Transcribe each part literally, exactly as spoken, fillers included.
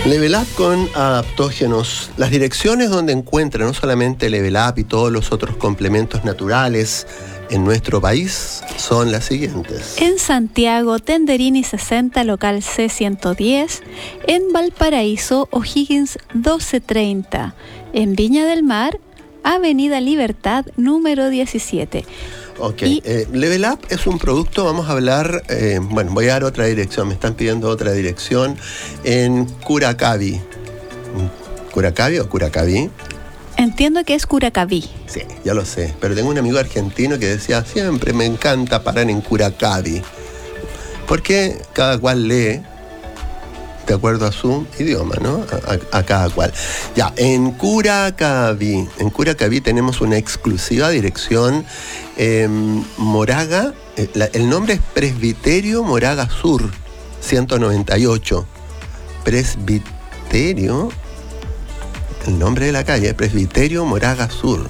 Level Up con adaptógenos. Las direcciones donde encuentra no solamente Level Up y todos los otros complementos naturales en nuestro país son las siguientes. En Santiago, Tenderini sesenta, local C ciento diez. En Valparaíso, O'Higgins doce treinta. En Viña del Mar, Avenida Libertad, número diecisiete. Ok, y, eh, Level Up es un producto, vamos a hablar, eh, bueno, voy a dar otra dirección, me están pidiendo otra dirección, en Curacaví. ¿Curacaví o Curacaví? Entiendo que es Curacaví. Sí, ya lo sé, pero tengo un amigo argentino que decía, siempre me encanta parar en Curacaví, porque cada cual lee de acuerdo a su idioma, ¿no? A, a, a cada cual. Ya, en Curacaví, en Curacaví tenemos una exclusiva dirección, eh, Moraga, eh, la, el nombre es Presbiterio Moraga Sur, ciento noventa y ocho. Presbiterio, el nombre de la calle, Presbiterio Moraga Sur.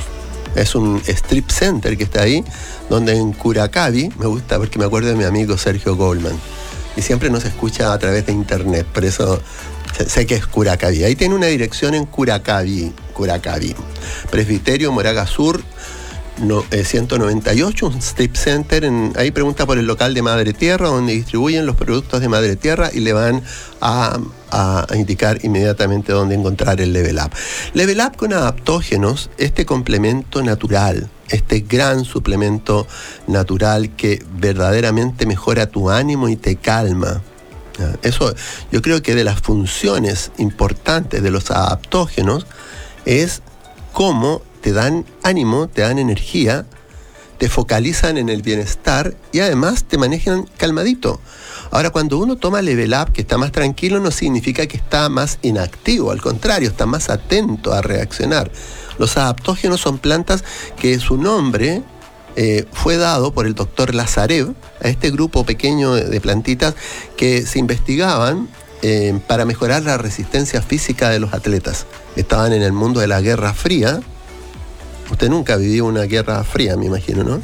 Es un strip center que está ahí, donde en Curacaví, me gusta porque me acuerdo de mi amigo Sergio Goldman. Y siempre nos escucha a través de internet, por eso sé que es Curacaví. Ahí tiene una dirección en Curacaví, Curacaví. Presbiterio Moraga Sur, no, eh, ciento noventa y ocho, un strip center. En, ahí pregunta por el local de Madre Tierra, donde distribuyen los productos de Madre Tierra y le van a, a, a indicar inmediatamente dónde encontrar el Level Up. Level Up con adaptógenos, este complemento natural, este gran suplemento natural que verdaderamente mejora tu ánimo y te calma. Eso, yo creo que de las funciones importantes de los adaptógenos es cómo te dan ánimo, te dan energía, te focalizan en el bienestar y además te manejan calmadito. Ahora, cuando uno toma Level Up, que está más tranquilo, no significa que está más inactivo, al contrario, está más atento a reaccionar. Los adaptógenos son plantas que su nombre eh, fue dado por el doctor Lazarev a este grupo pequeño de plantitas que se investigaban eh, para mejorar la resistencia física de los atletas. Estaban en el mundo de la Guerra Fría. Usted nunca vivió una Guerra Fría, me imagino, ¿no?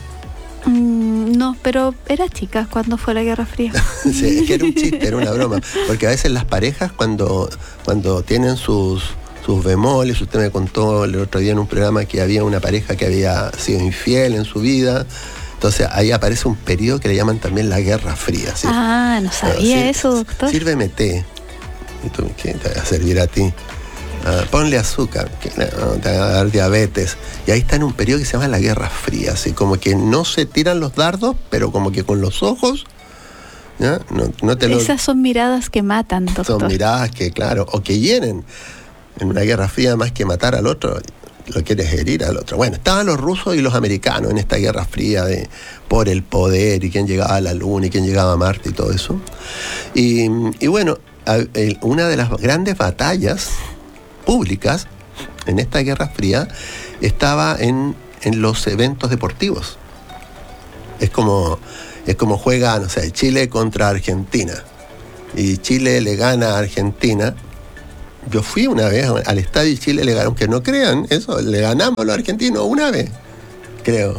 Mm, no, pero era chica cuando fue la Guerra Fría. Sí, es que era un chiste, era una broma. Porque a veces las parejas cuando, cuando tienen sus... sus bemoles, usted me contó el otro día en un programa que había una pareja que había sido infiel en su vida, entonces ahí aparece un periodo que le llaman también la Guerra Fría. ¿Sí? Ah, no sabía Sir, eso, doctor. Sírveme té. ¿Y tú qué te va a servir a ti? Ah, ponle azúcar, que no, te va a dar diabetes. Y ahí está en un periodo que se llama la Guerra Fría, así como que no se tiran los dardos, pero como que con los ojos. ¿Ya? No, no te lo... Esas son miradas que matan, doctor. Son miradas que, claro, o que hieren. En una Guerra Fría, más que matar al otro, lo quieres herir al otro. Bueno, estaban los rusos y los americanos en esta Guerra Fría de, por el poder y quién llegaba a la Luna y quién llegaba a Marte y todo eso. Y, y bueno, una de las grandes batallas públicas en esta Guerra Fría estaba en, en los eventos deportivos. Es como, es como juega, no sé, Chile contra Argentina. Y Chile le gana a Argentina. Yo fui una vez al estadio y Chile le ganó, aunque no crean, eso, le ganamos a los argentinos una vez, creo.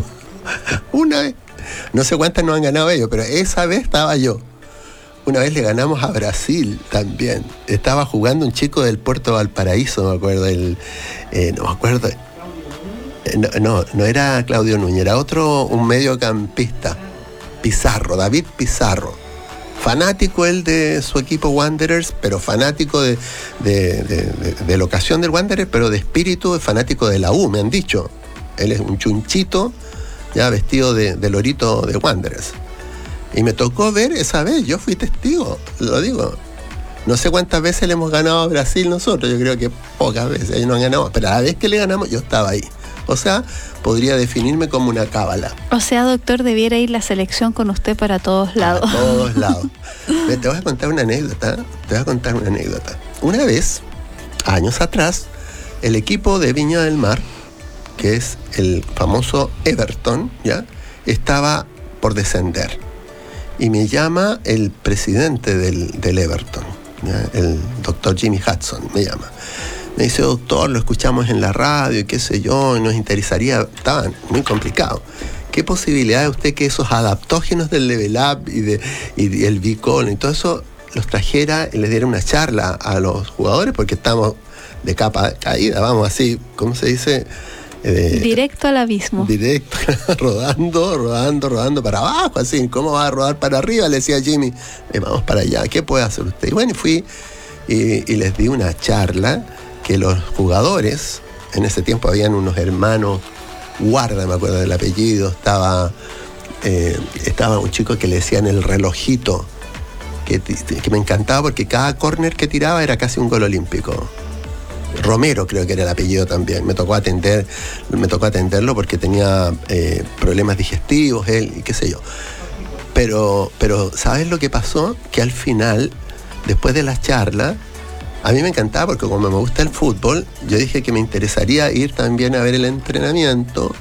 Una vez. No sé cuántas nos han ganado ellos, pero esa vez estaba yo. Una vez le ganamos a Brasil también. Estaba jugando un chico del Puerto Valparaíso, me acuerdo, el, eh, no me acuerdo. Eh, no, no, no era Claudio Núñez, era otro, un mediocampista, Pizarro, David Pizarro. Fanático él de su equipo Wanderers, pero fanático de, de, de, de, de la ocasión del Wanderers, pero de espíritu fanático de la U, me han dicho. Él es un chunchito, ya vestido de, de lorito de Wanderers. Y me tocó ver esa vez, yo fui testigo, lo digo. No sé cuántas veces le hemos ganado a Brasil nosotros, yo creo que pocas veces, ellos no han ganado, pero a la vez que le ganamos yo estaba ahí. O sea, podría definirme como una cábala. O sea, doctor, debiera ir la selección con usted para todos lados. Para todos lados. Te voy a contar una anécdota. Te voy a contar una anécdota. Una vez, años atrás, el equipo de Viña del Mar, que es el famoso Everton, ¿ya?, estaba por descender. Y me llama el presidente del, del Everton, ¿ya?, el doctor Jimmy Hudson, me llama. Me dice, doctor, lo escuchamos en la radio y qué sé yo, y nos interesaría, estaba muy complicado. ¿Qué posibilidad de usted que esos adaptógenos del Level Up y, de, y el Vicol y todo eso los trajera y les diera una charla a los jugadores, porque estamos de capa caída, vamos así, ¿cómo se dice? Eh, directo al abismo. Directo, rodando, rodando, rodando para abajo, así. ¿Cómo va a rodar para arriba? Le decía Jimmy, eh, vamos para allá, ¿qué puede hacer usted? Y bueno, fui y, y les di una charla que los jugadores, en ese tiempo habían unos hermanos Guarda, me acuerdo del apellido, estaba, eh, estaba un chico que le decían el relojito, que, que me encantaba porque cada córner que tiraba era casi un gol olímpico. Romero creo que era el apellido también. Me tocó atender, me tocó atenderlo porque tenía eh, problemas digestivos, él, y qué sé yo. Pero, pero, ¿sabes lo que pasó? Que al final, después de la charla, a mí me encantaba porque como me gusta el fútbol, yo dije que me interesaría ir también a ver el entrenamiento,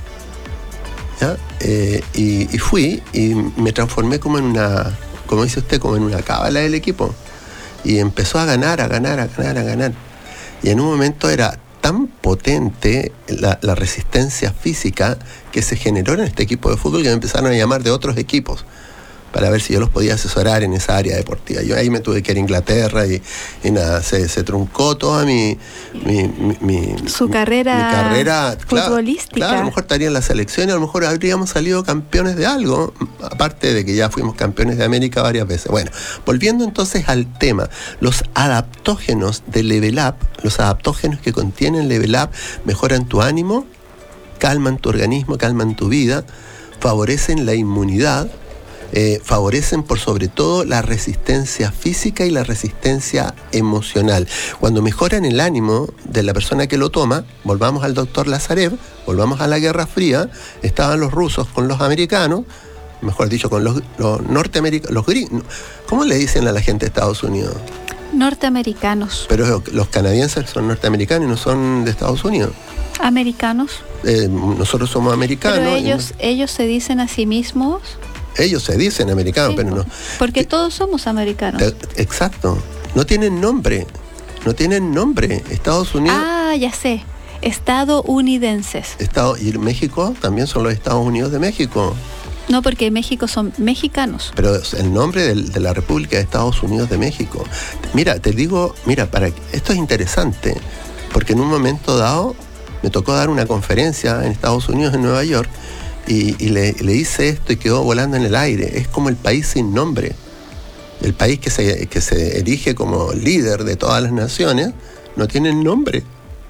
¿ya? Eh, y, y fui y me transformé como en una, como dice usted, como en una cábala del equipo. Y empezó a ganar, a ganar, a ganar, a ganar. Y en un momento era tan potente la, la resistencia física que se generó en este equipo de fútbol que me empezaron a llamar de otros equipos para ver si yo los podía asesorar en esa área deportiva. Yo ahí me tuve que ir a Inglaterra y, y nada, se, se truncó toda mi... mi, mi, mi Su carrera, mi carrera futbolística. Claro, claro, a lo mejor estaría en la selección y a lo mejor habríamos salido campeones de algo, aparte de que ya fuimos campeones de América varias veces. Bueno, volviendo entonces al tema, los adaptógenos de Level Up, los adaptógenos que contienen Level Up mejoran tu ánimo, calman tu organismo, calman tu vida, favorecen la inmunidad, Eh, favorecen por sobre todo la resistencia física y la resistencia emocional. Cuando mejoran el ánimo de la persona que lo toma, volvamos al doctor Lazarev, volvamos a la Guerra Fría, estaban los rusos con los americanos, mejor dicho, con los, los norteamericanos, los gringos. ¿Cómo le dicen a la gente de Estados Unidos? Norteamericanos. Pero los canadienses son norteamericanos y no son de Estados Unidos. Americanos. Eh, nosotros somos americanos. Pero ellos, no, ellos se dicen a sí mismos... Ellos se dicen americanos, sí, pero no. Porque que, todos somos americanos. Te, exacto. No tienen nombre. No tienen nombre. Estados Unidos. Ah, ya sé. Estadounidenses. Estado, y México también son los Estados Unidos de México. No, porque México son mexicanos. Pero el nombre de, de la República de Estados Unidos de México. Mira, te digo, mira, para esto es interesante, porque en un momento dado me tocó dar una conferencia en Estados Unidos, en Nueva York, y, y le, le hice esto y quedó volando en el aire. Es como el país sin nombre. El país que se, que se erige como líder de todas las naciones no tiene nombre.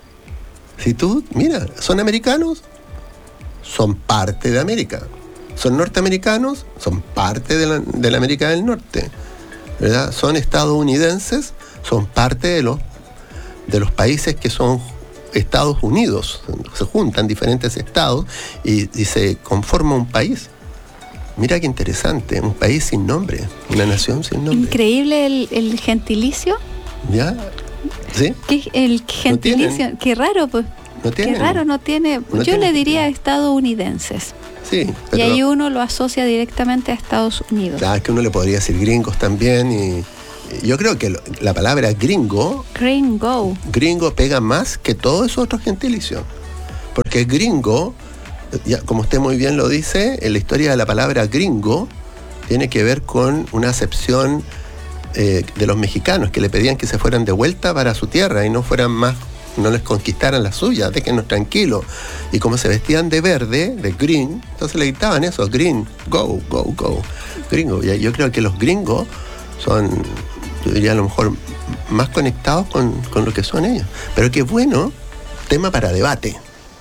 Si tú, mira, son americanos, son parte de América. Son norteamericanos, son parte de la, de la América del Norte, ¿verdad? Son estadounidenses, son parte de los, de los países que son Estados Unidos. Se juntan diferentes estados y, y se conforma un país. Mira qué interesante, un país sin nombre, una nación sin nombre. Increíble el, el gentilicio. ¿Ya? ¿Sí? ¿Qué, el gentilicio, ¿No qué raro, pues. ¿No tienen? Qué raro, no tiene. ¿No yo tienen? le diría estadounidenses. Sí, pero y ahí uno lo asocia directamente a Estados Unidos. Claro, es que uno le podría decir gringos también. Y yo creo que la palabra gringo. Gringo. Gringo pega más que todos esos otros gentilicios. Porque gringo, ya, como usted muy bien lo dice, en la historia de la palabra gringo tiene que ver con una acepción eh, de los mexicanos que le pedían que se fueran de vuelta para su tierra y no fueran más, no les conquistaran la suya, déjenos tranquilos. Y como se vestían de verde, de green, entonces le gritaban eso, green, go, go, go, gringo. Y yo creo que los gringos son, yo diría a lo mejor, más conectados con, con lo que son ellos. Pero qué bueno, tema para debate.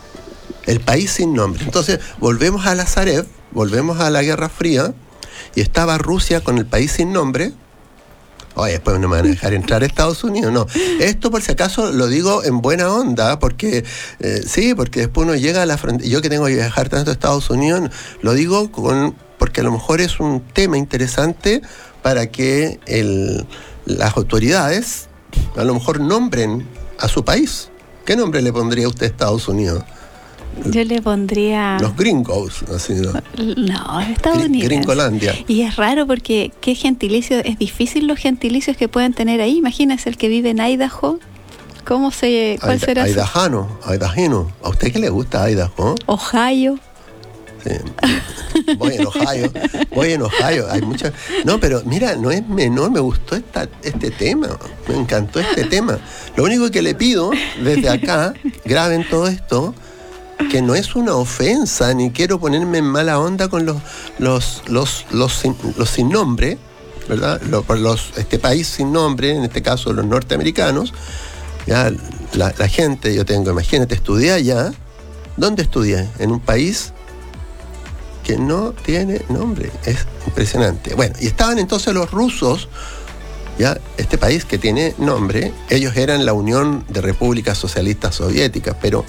El país sin nombre. Entonces, volvemos a Lazarev, volvemos a la Guerra Fría, y estaba Rusia con el país sin nombre. Oye, después no me van a dejar entrar a Estados Unidos, no. Esto por si acaso lo digo en buena onda, porque eh, sí, porque después uno llega a la frontera. Yo que tengo que viajar tanto a Estados Unidos, lo digo con porque a lo mejor es un tema interesante para que el, las autoridades a lo mejor nombren a su país. ¿Qué nombre le pondría usted a Estados Unidos? Yo le pondría... Los gringos, así, ¿no? No, Estados Unidos. Gringolandia. Y es raro porque qué gentilicio, es difícil los gentilicios que pueden tener ahí. Imagínese el que vive en Idaho. ¿Cómo se...? ¿Cuál Aida, será? Idahano, Idahino. ¿A usted qué le gusta Idaho? Ohio. Sí. Voy en Ohio, voy en Ohio, hay muchas. No, pero mira, no es menor, me gustó esta, este tema, me encantó este tema. Lo único que le pido desde acá, graben todo esto, que no es una ofensa, ni quiero ponerme en mala onda con los los los los sin, los sin nombre, ¿verdad? Los, los este país sin nombre, en este caso los norteamericanos. Ya la, la gente, yo tengo, imagínate, estudié allá. ¿Dónde estudié? En un país que no tiene nombre. Es impresionante. Bueno, y estaban entonces los rusos, ya, este país que tiene nombre, ellos eran la Unión de Repúblicas Socialistas Soviéticas, pero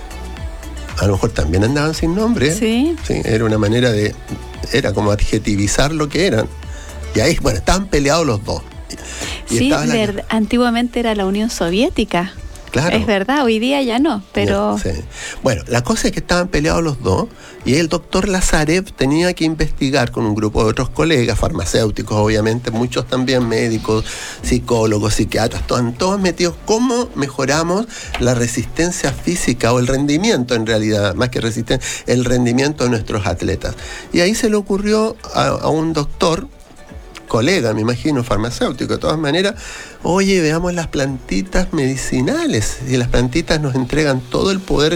a lo mejor también andaban sin nombre. Sí. Sí, era una manera de, era como adjetivizar lo que eran. Y ahí, bueno, estaban peleados los dos. Y sí, la... ver, antiguamente era la Unión Soviética. Claro. Es verdad, hoy día ya no, pero... Sí. Bueno, la cosa es que estaban peleados los dos y el doctor Lazarev tenía que investigar con un grupo de otros colegas, farmacéuticos obviamente, muchos también médicos, psicólogos, psiquiatras, estaban todos metidos, cómo mejoramos la resistencia física o el rendimiento en realidad, más que resistencia, el rendimiento de nuestros atletas. Y ahí se le ocurrió a, a un doctor, colega, me imagino, farmacéutico, de todas maneras, oye, veamos las plantitas medicinales, y las plantitas nos entregan todo el poder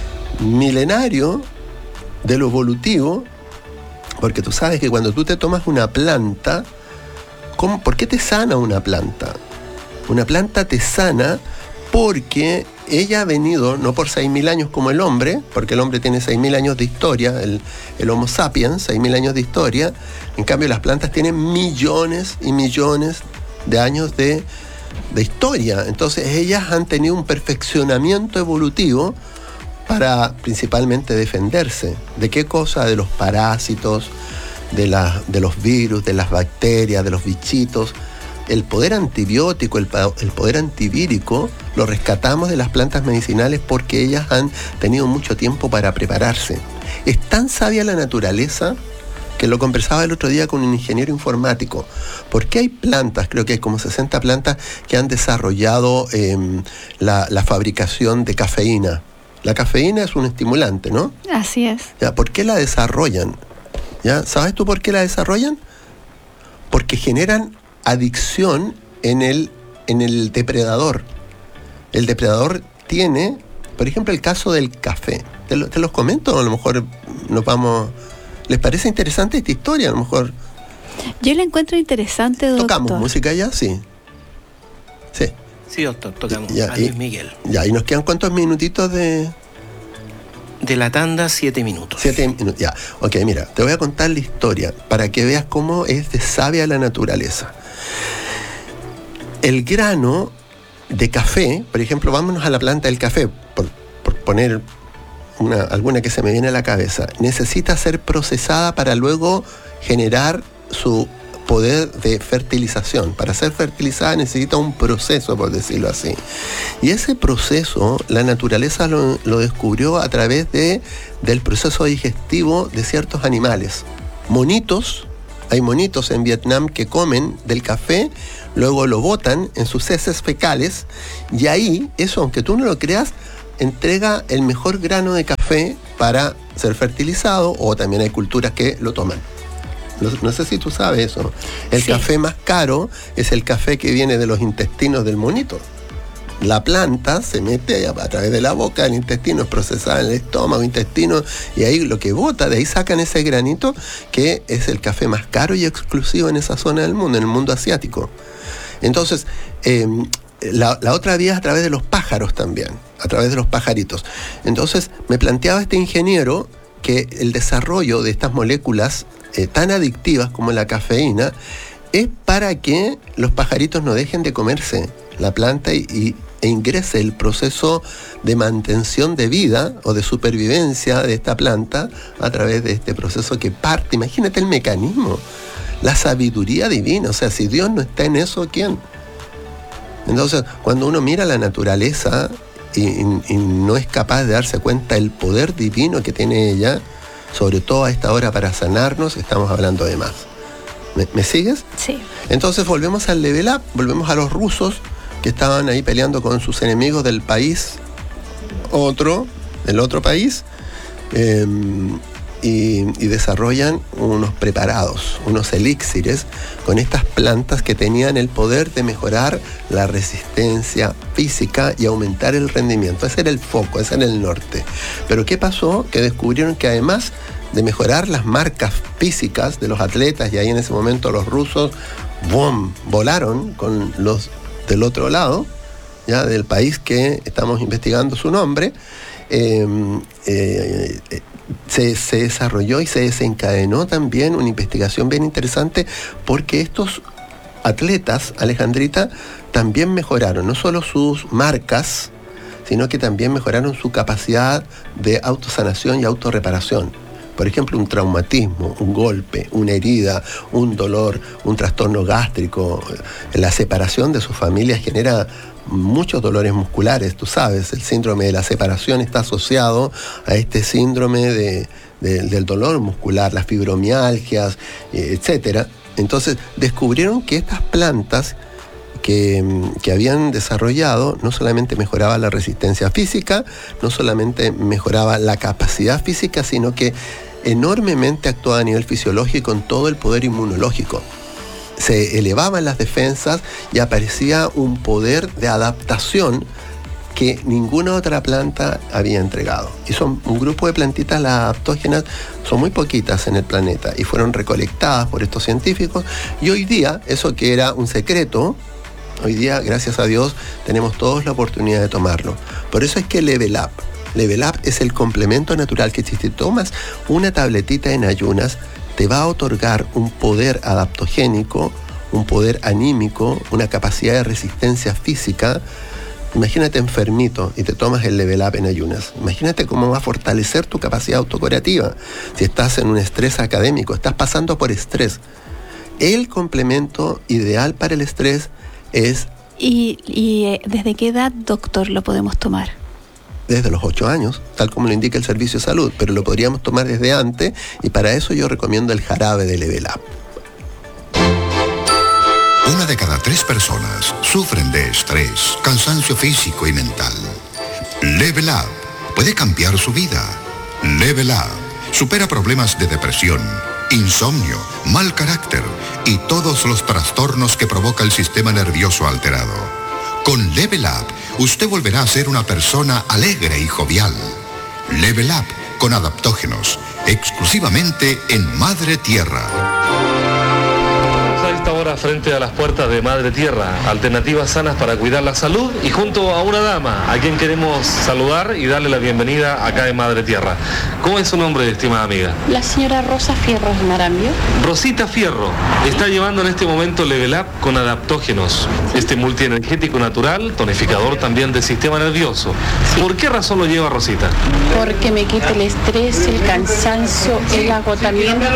milenario de lo evolutivo, porque tú sabes que cuando tú te tomas una planta, ¿cómo, ¿por qué te sana una planta? Una planta te sana porque ella ha venido, no por seis mil años como el hombre, porque el hombre tiene seis mil años de historia, el, el Homo sapiens, seis mil años de historia, en cambio las plantas tienen millones y millones de años de, de historia. Entonces ellas han tenido un perfeccionamiento evolutivo para principalmente defenderse. ¿De qué cosa? De los parásitos, de, la, de los virus, de las bacterias, de los bichitos. El poder antibiótico, el, el poder antivírico, lo rescatamos de las plantas medicinales porque ellas han tenido mucho tiempo para prepararse. Es tan sabia la naturaleza que lo conversaba el otro día con un ingeniero informático. ¿Por qué hay plantas, creo que hay como sesenta plantas, que han desarrollado eh, la, la fabricación de cafeína? La cafeína es un estimulante, ¿no? Así es. ¿Ya? ¿Por qué la desarrollan? ¿Ya? ¿Sabes tú por qué la desarrollan? Porque generan adicción en el, en el depredador. El depredador tiene, por ejemplo, el caso del café. ¿Te, lo, te los comento? A lo mejor nos vamos... ¿Les parece interesante esta historia? A lo mejor... Yo la encuentro interesante, doctor. ¿Tocamos música ya? Sí. Sí. Sí, doctor, tocamos ya, a Luis y, Miguel. Ya, ¿y nos quedan cuántos minutitos de...? De la tanda, siete minutos. Siete minutos, ya. Ok, mira, te voy a contar la historia para que veas cómo es de sabia la naturaleza. El grano de café, por ejemplo, vámonos a la planta del café, por, por poner una, alguna que se me viene a la cabeza, necesita ser procesada para luego generar su poder de fertilización. Para ser fertilizada necesita un proceso, por decirlo así. Y ese proceso, la naturaleza lo, lo descubrió a través de, del proceso digestivo de ciertos animales. Monitos, hay monitos en Vietnam que comen del café, luego lo botan en sus heces fecales, y ahí, eso, aunque tú no lo creas, entrega el mejor grano de café para ser fertilizado, o también hay culturas que lo toman. No, no sé si tú sabes eso. El sí. Café más caro es el café que viene de los intestinos del monito. La planta se mete a, a través de la boca, el intestino es procesada en el estómago, intestino, y ahí lo que bota, de ahí sacan ese granito que es el café más caro y exclusivo en esa zona del mundo, en el mundo asiático. Entonces, eh, la, la otra vía es a través de los pájaros también, a través de los pajaritos. Entonces, me planteaba este ingeniero que el desarrollo de estas moléculas eh, tan adictivas como la cafeína es para que los pajaritos no dejen de comerse la planta y, y, e ingrese el proceso de mantención de vida o de supervivencia de esta planta a través de este proceso que parte. Imagínate el mecanismo, la sabiduría divina. O sea, si Dios no está en eso, ¿quién? Entonces, cuando uno mira la naturaleza y, y, y no es capaz de darse cuenta del poder divino que tiene ella, sobre todo a esta hora para sanarnos, estamos hablando de más. ¿Me, ¿me sigues? Sí. Entonces volvemos al level up, volvemos a los rusos que estaban ahí peleando con sus enemigos del país otro, del otro país, eh, y, y desarrollan unos preparados, unos elixires con estas plantas que tenían el poder de mejorar la resistencia física y aumentar el rendimiento. Ese era el foco, ese era el norte. Pero ¿qué pasó? Que descubrieron que además de mejorar las marcas físicas de los atletas, y ahí en ese momento los rusos ¡boom!, volaron con los del otro lado, ya del país que estamos investigando su nombre, eh, eh, eh, se, se desarrolló y se desencadenó también una investigación bien interesante, porque estos atletas, Alejandrita, también mejoraron no solo sus marcas, sino que también mejoraron su capacidad de autosanación y autorreparación. Por ejemplo, un traumatismo, un golpe, una herida, un dolor, un trastorno gástrico. La separación de sus familias genera muchos dolores musculares, tú sabes, el síndrome de la separación está asociado a este síndrome de, de, del dolor muscular, las fibromialgias, etcétera. Entonces, descubrieron que estas plantas que, que habían desarrollado no solamente mejoraba la resistencia física, no solamente mejoraba la capacidad física, sino que enormemente actuaba a nivel fisiológico en todo el poder inmunológico. Se elevaban las defensas y aparecía un poder de adaptación que ninguna otra planta había entregado. Y son un grupo de plantitas, las adaptógenas, son muy poquitas en el planeta y fueron recolectadas por estos científicos, y hoy día, eso que era un secreto, hoy día, gracias a Dios, tenemos todos la oportunidad de tomarlo. Por eso es que Level Up, Level Up es el complemento natural que si te tomas una tabletita en ayunas, te va a otorgar un poder adaptogénico, un poder anímico, una capacidad de resistencia física. Imagínate enfermito y te tomas el Level Up en ayunas. Imagínate cómo va a fortalecer tu capacidad autocurativa. Si estás en un estrés académico, estás pasando por estrés. El complemento ideal para el estrés es... ¿Y, y desde qué edad, doctor, lo podemos tomar? Desde los ocho años, tal como lo indica el Servicio de Salud, pero lo podríamos tomar desde antes, y para eso yo recomiendo el jarabe de Level Up. Una de cada tres personas sufren de estrés, cansancio físico y mental. Level Up puede cambiar su vida. Level Up supera problemas de depresión, insomnio, mal carácter y todos los trastornos que provoca el sistema nervioso alterado. Con Level Up, usted volverá a ser una persona alegre y jovial. Level Up con adaptógenos, exclusivamente en Madre Tierra. A esta hora frente a las puertas de Madre Tierra, alternativas sanas para cuidar la salud, y junto a una dama a quien queremos saludar y darle la bienvenida acá en Madre Tierra. ¿Cómo es su nombre, estimada amiga? La señora Rosa Fierro Marambio. Rosita Fierro está llevando en este momento Level Up con adaptógenos, este multienergético natural, tonificador también del sistema nervioso. Sí. ¿Por qué razón lo lleva, Rosita? Porque me quita el estrés, el cansancio, el agotamiento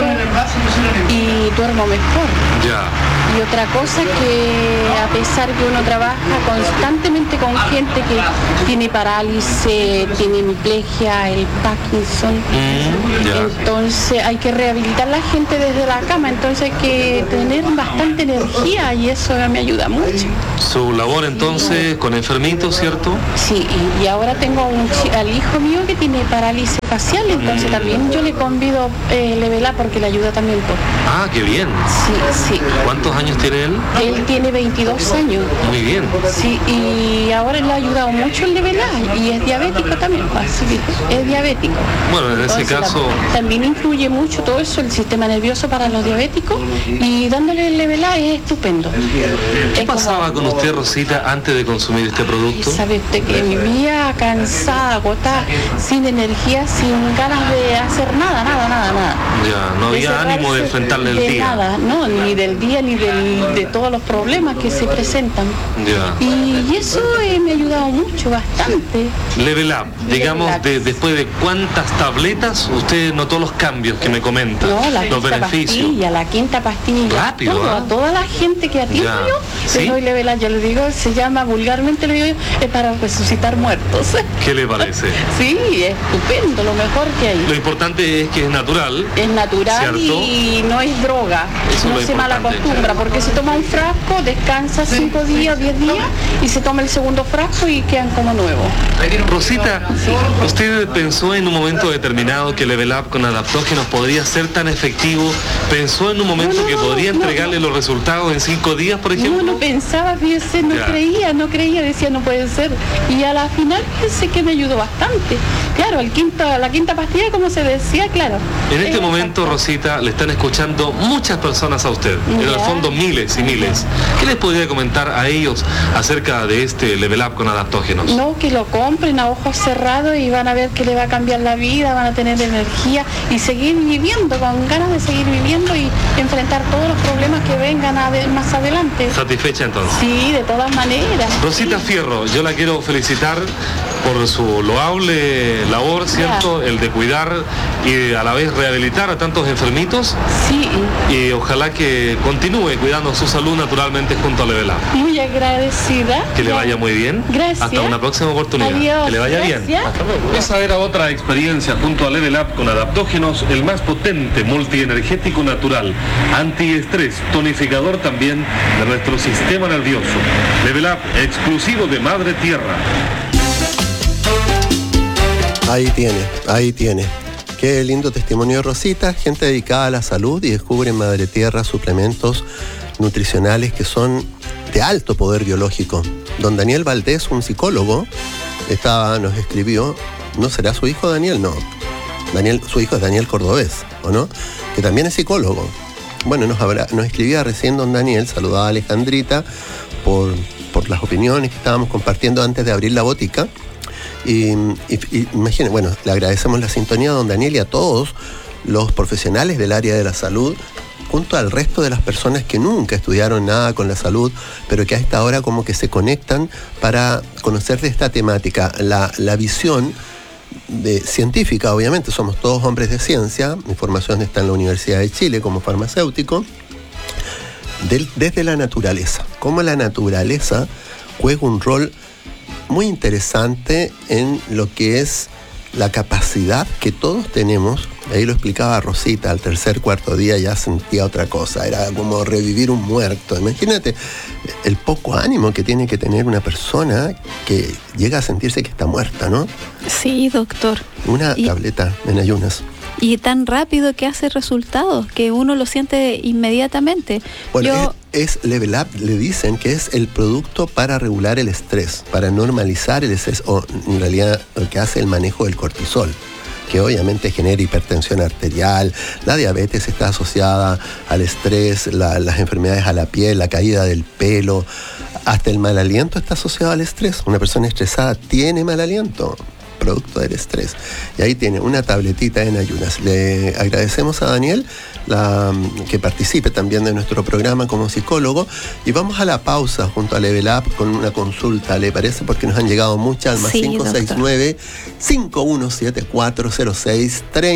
y duermo mejor. Ya. Y otra cosa que a pesar que uno trabaja constantemente con gente que tiene parálisis, tiene hemiplegia, el Parkinson, Mm, ya. entonces hay que rehabilitar a la gente desde la cama, entonces hay que tener bastante energía y eso me ayuda mucho. Su labor entonces con enfermitos, ¿cierto? Sí, y, y ahora tengo un, chi- al hijo mío que tiene parálisis facial, entonces Mm. también yo le convido eh, Level Up porque le ayuda también por... Ah, qué bien. Sí, sí. ¿Cuántos años tiene él? Él tiene veintidós años. Muy bien. Sí, y ahora le ha ayudado mucho el Level Up y es diabético también, así que es diabético. Bueno, en ese Entonces, caso... la- también influye mucho todo eso, el sistema nervioso para los diabéticos, y dándole el Level Up es estupendo. ¿Qué Es como- pasaba con usted, Rosita, antes de consumir este producto? Sabe usted que vivía cansada, agotada, sin energía, sin ganas de hacer nada, nada, nada, nada. Ya, no había De ánimo de cerrarse enfrentarle el de día. Nada, no, ni del día ni del- de todos los problemas que se presentan. Ya. Y, y eso eh, me ha ayudado mucho, bastante. Level Up, digamos, Up. de, después de cuántas tabletas usted notó los cambios que me comenta, No, la los quinta beneficios. pastilla, la quinta pastilla. Rápido, Todo, ¿ah? a toda la gente que atiendo Ya. yo, ¿Sí? le doy Level Up. Yo le digo, se llama vulgarmente, le digo yo, es para resucitar muertos. ¿Qué le parece? Sí, estupendo, lo mejor que Lo hay. importante es que es natural. Es natural ¿Cierto? y no es droga. Eso es no lo se mal importante. acostumbra, porque se toma un frasco, descansa cinco días, diez días y se toma el segundo frasco y quedan como nuevos. Rosita, ¿usted pensó en un momento determinado que Level Up con adaptógenos podría ser tan efectivo? ¿Pensó en un momento no, no, que podría no, entregarle no. los resultados en cinco días, por ejemplo? No, no pensaba, fíjese, no ya. creía, no creía, decía no puede ser. Y a la final pensé que me ayudó bastante. Claro, el quinto, la quinta pastilla, como se decía, claro. En este momento, Rosita, le están escuchando muchas personas a usted, ya. en el fondo miles y miles. ¿Qué les podría comentar a ellos acerca de este Level Up con adaptógenos? No, que lo compren a ojos cerrados y van a ver que le va a cambiar la vida, van a tener energía y seguir viviendo, con ganas de seguir viviendo y enfrentar todos los problemas que vengan a ver más adelante. ¿Satisfecha entonces? Sí, de todas maneras. Rosita sí. Fierro, yo la quiero felicitar por su loable labor, ¿cierto? Ya. El de cuidar y a la vez rehabilitar a tantos enfermitos. Sí. Y ojalá que continúe cuidando su salud naturalmente junto a Level Up. Muy agradecida. Que le vaya muy bien. Gracias. Hasta una próxima oportunidad. Adiós. Que le vaya Gracias. bien. Hasta luego. Esa era otra experiencia junto a Level Up con adaptógenos, el más potente multienergético natural, antiestrés, tonificador también de nuestro sistema nervioso. Level Up, exclusivo de Madre Tierra. Ahí tiene, ahí tiene. Qué lindo testimonio de Rosita, gente dedicada a la salud y descubre en Madre Tierra suplementos nutricionales que son de alto poder biológico. Don Daniel Valdés, un psicólogo, estaba, nos escribió, ¿no será su hijo Daniel? No. Daniel, su hijo es Daniel Cordobés, ¿o no? Que también es psicólogo. Bueno, nos, habrá, nos escribía recién don Daniel, saludaba a Alejandrita por, por las opiniones que estábamos compartiendo antes de abrir la botica. Y, y, y imaginen, bueno, le agradecemos la sintonía a don Daniel y a todos los profesionales del área de la salud, junto al resto de las personas que nunca estudiaron nada con la salud, pero que a esta hora como que se conectan para conocer de esta temática. La, la visión de, científica, obviamente, somos todos hombres de ciencia, mi formación está en la Universidad de Chile como farmacéutico, del, desde la naturaleza, cómo la naturaleza juega un rol muy interesante en lo que es la capacidad que todos tenemos. Ahí lo explicaba Rosita, al tercer, cuarto día ya sentía otra cosa, era como revivir un muerto. Imagínate el poco ánimo que tiene que tener una persona que llega a sentirse que está muerta, ¿no? Sí, doctor. Una y, tableta en ayunas. Y tan rápido que hace resultados, que uno lo siente inmediatamente. Bueno, Yo... es, es Level Up, le dicen que es el producto para regular el estrés, para normalizar el estrés, o en realidad lo que hace el manejo del cortisol, que obviamente genera hipertensión arterial, la diabetes está asociada al estrés, la, las enfermedades a la piel, la caída del pelo, hasta el mal aliento está asociado al estrés. Una persona estresada tiene mal aliento, producto del estrés. Y ahí tiene una tabletita en ayunas. Le agradecemos a Daniel la, que participe también de nuestro programa como psicólogo, y vamos a la pausa junto a Level Up con una consulta, ¿le parece? Porque nos han llegado muchas, al más sí, cinco seis nueve, cinco uno siete cuatro cero seis tres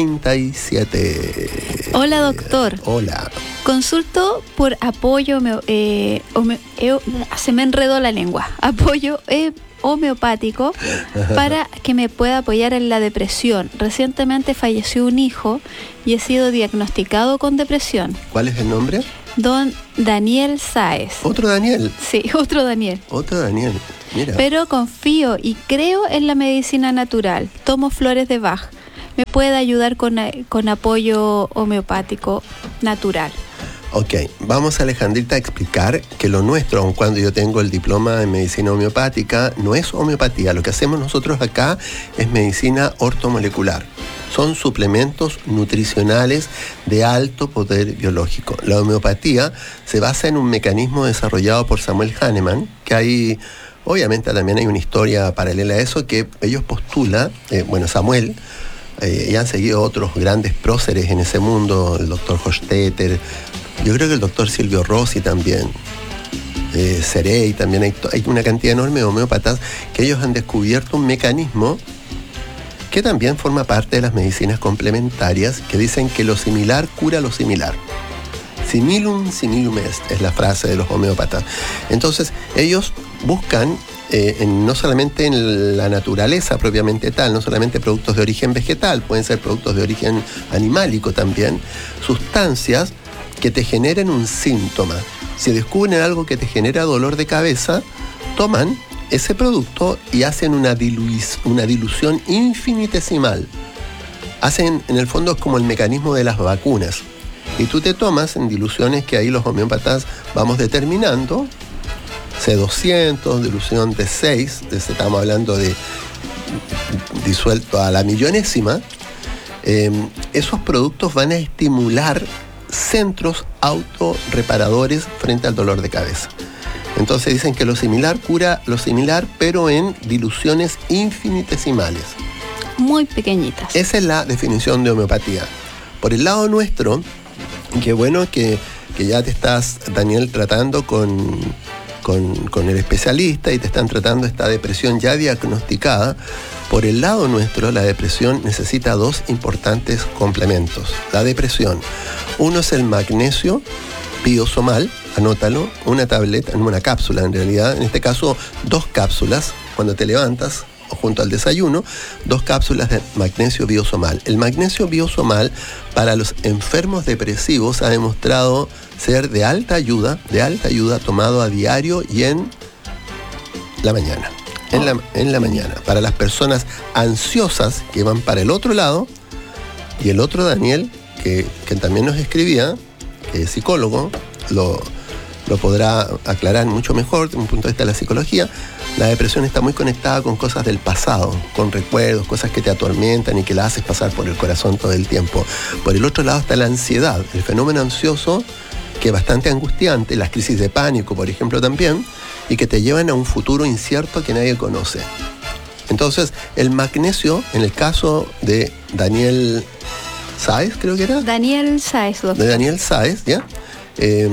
siete. Hola, doctor. Hola. Consulto por apoyo, eh, home, eh, se me enredó la lengua, apoyo eh, homeopático para que me pueda apoyar en la depresión. Recientemente falleció un hijo y he sido diagnosticado con depresión. ¿Cuál es el nombre? Don Daniel Sáez. ¿Otro Daniel? Sí, otro Daniel. Otro Daniel, mira. Pero confío y creo en la medicina natural. Tomo flores de Bach. ¿Me puede ayudar con, con apoyo homeopático natural? Ok, vamos Alejandrita a explicar que lo nuestro, aun cuando yo tengo el diploma en medicina homeopática, no es homeopatía. Lo que hacemos nosotros acá es medicina ortomolecular. Son suplementos nutricionales de alto poder biológico. La homeopatía se basa en un mecanismo desarrollado por Samuel Hahnemann, que hay, obviamente también hay una historia paralela a eso, que ellos postulan, eh, bueno, Samuel, eh, y han seguido otros grandes próceres en ese mundo, el doctor Hofstetter, yo creo que el doctor Silvio Rossi también, eh, Cerey también, hay, hay una cantidad enorme de homeópatas que ellos han descubierto un mecanismo que también forma parte de las medicinas complementarias, que dicen que lo similar cura lo similar. Similum similum est, es la frase de los homeópatas. Entonces, ellos buscan eh, en, no solamente en la naturaleza propiamente tal, no solamente productos de origen vegetal, pueden ser productos de origen animálico también, sustancias que te generen un síntoma. Si descubren algo que te genera dolor de cabeza, toman ese producto y hacen una, dilu- una dilución infinitesimal. Hacen, en el fondo, es como el mecanismo de las vacunas. Y tú te tomas en diluciones que ahí los homeópatas vamos determinando, C doscientos, dilución de seis, estamos hablando de disuelto a la millonésima. Eh, esos productos van a estimular centros autorreparadores frente al dolor de cabeza. Entonces dicen que lo similar cura lo similar, pero en diluciones infinitesimales. Muy pequeñitas. Esa es la definición de homeopatía. Por el lado nuestro, qué bueno que, que ya te estás, Daniel, tratando con, con, con el especialista y te están tratando esta depresión ya diagnosticada. Por el lado nuestro, la depresión necesita dos importantes complementos. La depresión, uno es el magnesio biosomal, anótalo, una tableta, una cápsula en realidad, en este caso dos cápsulas, cuando te levantas o junto al desayuno, dos cápsulas de magnesio biosomal. El magnesio biosomal para los enfermos depresivos ha demostrado ser de alta ayuda, de alta ayuda tomado a diario y en la mañana. En la, en la mañana. Para las personas ansiosas que van para el otro lado, y el otro Daniel, que, que también nos escribía, que es psicólogo, lo, lo podrá aclarar mucho mejor desde un punto de vista de la psicología. La depresión está muy conectada con cosas del pasado, con recuerdos, cosas que te atormentan y que la haces pasar por el corazón todo el tiempo. Por el otro lado está la ansiedad, el fenómeno ansioso, que es bastante angustiante, las crisis de pánico, por ejemplo, también, y que te llevan a un futuro incierto que nadie conoce. Entonces, el magnesio, en el caso de Daniel Sáez, creo que era. Daniel Sáez, doctor. De Daniel Sáez, ¿ya? Eh,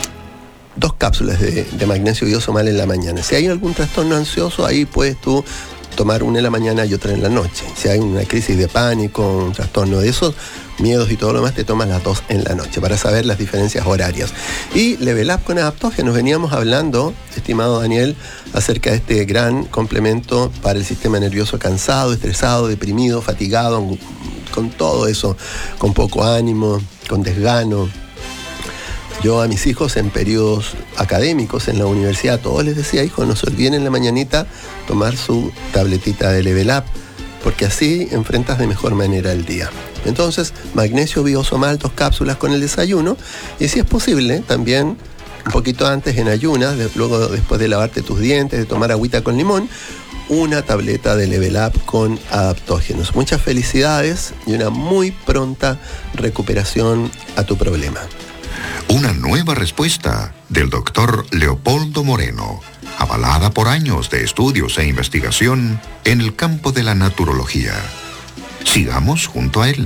dos cápsulas de, de magnesio biosomal en la mañana. Si hay algún trastorno ansioso, ahí puedes tú tomar una en la mañana y otra en la noche. Si hay una crisis de pánico, un trastorno de esos, miedos y todo lo demás, te tomas las dos en la noche para saber las diferencias horarias. Y Level Up con adaptógenos, veníamos hablando, estimado Daniel, acerca de este gran complemento para el sistema nervioso cansado, estresado, deprimido, fatigado, con todo eso, con poco ánimo, con desgano. Yo a mis hijos en periodos académicos en la universidad, a todos les decía, hijos, no se olviden en la mañanita tomar su tabletita de Level Up, porque así enfrentas de mejor manera el día. Entonces, magnesio biosomal, dos cápsulas con el desayuno, y si es posible, también un poquito antes en ayunas, de, luego después de lavarte tus dientes, de tomar agüita con limón, una tableta de Level Up con adaptógenos. Muchas felicidades y una muy pronta recuperación a tu problema. Una nueva respuesta del doctor Leopoldo Moreno, avalada por años de estudios e investigación en el campo de la naturología. Sigamos junto a él.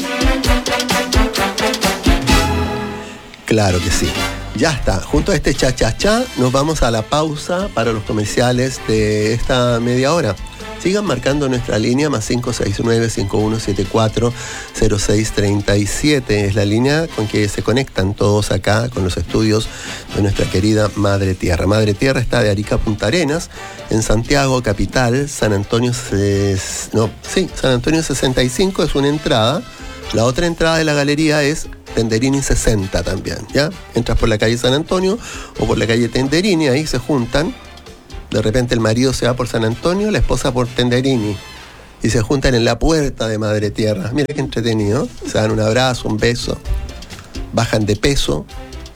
Claro que sí. Ya está. Junto a este cha-cha-cha nos vamos a la pausa para los comerciales de esta media hora. Sigan marcando nuestra línea más cinco seis nueve, cinco uno siete cuatro, cero seis tres siete. Es la línea con que se conectan todos acá con los estudios de nuestra querida Madre Tierra. Madre Tierra está de Arica a Punta Arenas, en Santiago capital, San Antonio, ses... no, sí, San Antonio sesenta y cinco es una entrada. La otra entrada de la galería es Tenderini sesenta también, ¿ya? Entras por la calle San Antonio o por la calle Tenderini, ahí se juntan. De repente el marido se va por San Antonio, la esposa por Tenderini, y se juntan en la puerta de Madre Tierra. Mira qué entretenido. Se dan un abrazo, un beso, bajan de peso.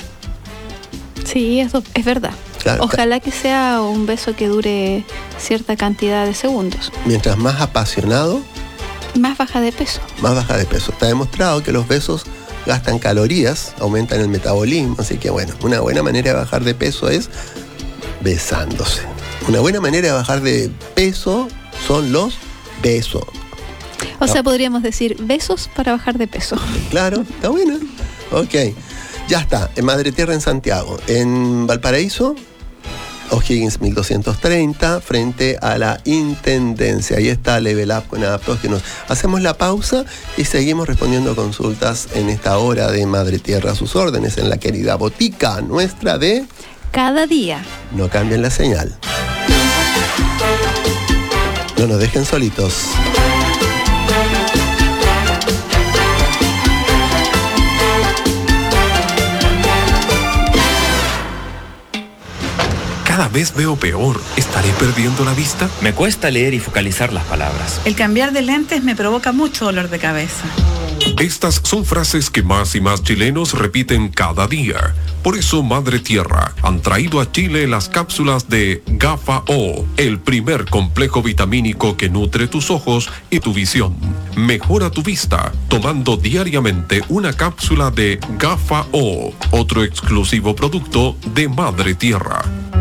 Sí, eso es verdad. Claro, ojalá que sea un beso que dure cierta cantidad de segundos. Mientras más apasionado, más baja de peso. Más baja de peso. Está demostrado que los besos gastan calorías, aumentan el metabolismo, así que bueno, una buena manera de bajar de peso es besándose. Una buena manera de bajar de peso son los besos. O sea, podríamos decir besos para bajar de peso. Claro, está buena. Ok, ya está. En Madre Tierra, en Santiago. En Valparaíso, O'Higgins mil doscientos treinta, frente a la Intendencia. Ahí está Level Up con adaptógenos. Hacemos la pausa y seguimos respondiendo consultas en esta hora de Madre Tierra a sus órdenes, en la querida botica nuestra de... Cada día. No cambien la señal. No nos dejen solitos. Cada vez veo peor. ¿Estaré perdiendo la vista? Me cuesta leer y focalizar las palabras. El cambiar de lentes me provoca mucho dolor de cabeza. Estas son frases que más y más chilenos repiten cada día. Por eso Madre Tierra han traído a Chile las cápsulas de Gafa O, el primer complejo vitamínico que nutre tus ojos y tu visión. Mejora tu vista tomando diariamente una cápsula de Gafa O, otro exclusivo producto de Madre Tierra.